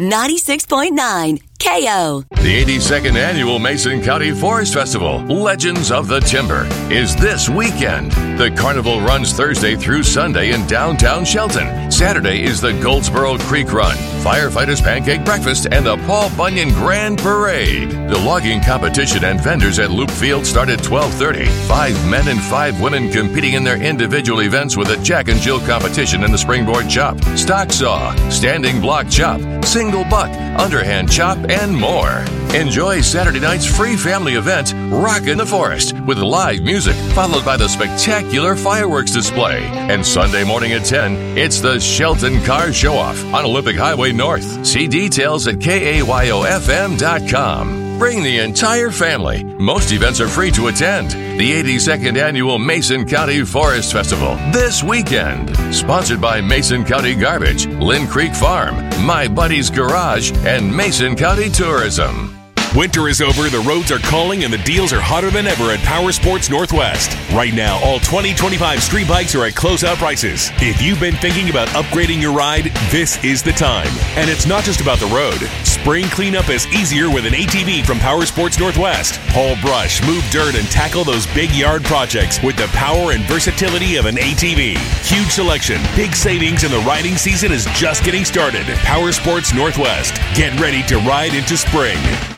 96.9 KO. The 82nd Annual Mason County Forest Festival, Legends of the Timber, is this weekend. The carnival runs Thursday through Sunday in downtown Shelton. Saturday is the Goldsboro Creek Run, Firefighters Pancake Breakfast, and the Paul Bunyan Grand Parade. The logging competition and vendors at Loop Field start at 12:30. 5 men and 5 women competing in their individual events with a Jack and Jill competition in the springboard chop, stock saw, standing block chop, single buck, underhand chop, and more. Enjoy Saturday night's free family event, Rock in the Forest, with live music followed by the spectacular fireworks display. And Sunday morning at 10, it's the Shelton Car Show-Off on Olympic Highway North. See details at KAYOFM.com. Bring the entire family. Most events are free to attend. The 82nd Annual Mason County Forest Festival this weekend. Sponsored by Mason County Garbage, Lynn Creek Farm, My Buddy's Garage, and Mason County Tourism. Winter is over, the roads are calling, and the deals are hotter than ever at Power Sports Northwest. Right now, all 2025 street bikes are at closeout prices. If you've been thinking about upgrading your ride, this is the time. And it's not just about the road. Spring cleanup is easier with an ATV from Power Sports Northwest. Haul brush, move dirt, and tackle those big yard projects with the power and versatility of an ATV. Huge selection, big savings, and the riding season is just getting started. Power Sports Northwest. Get ready to ride into spring.